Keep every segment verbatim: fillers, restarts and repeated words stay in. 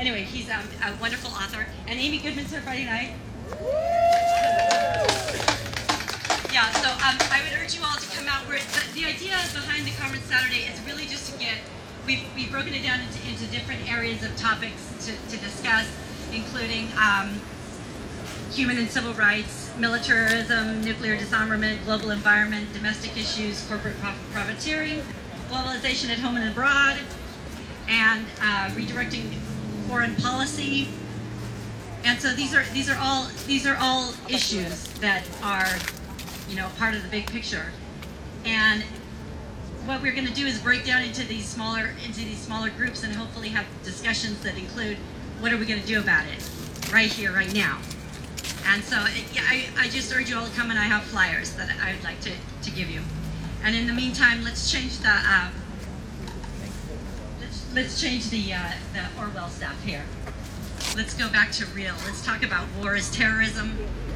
anyway, he's um, a wonderful author. And Amy Goodman's here Friday night. Yeah, so um, I would urge you all to come out. Where the, the idea behind the conference Saturday is really just to get, we've, we've broken it down into, into different areas of topics to, to discuss, including um, human and civil rights, militarism, nuclear disarmament, global environment, domestic issues, corporate profiteering, globalization at home and abroad, and uh, redirecting foreign policy. And so these are these are all these are all issues that are, you know, part of the big picture. And what we're going to do is break down into these smaller into these smaller groups and hopefully have discussions that include what are we going to do about it right here, right now. And so yeah, I, I just urge you all to come, and I have flyers that I would like to, to give you. And in the meantime, let's change the uh, let's, let's change the uh, the Orwell stuff here. Let's go back to real. Let's talk about war as terrorism.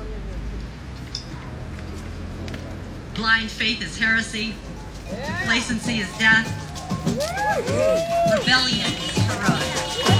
Blind faith is heresy. Complacency is death. Rebellion is heroic.